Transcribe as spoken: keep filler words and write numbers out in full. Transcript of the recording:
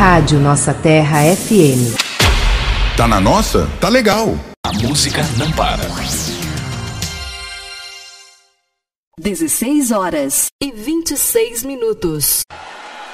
Rádio Nossa Terra F M. Tá na nossa? Tá legal. A música não para. dezesseis horas e vinte e seis minutos.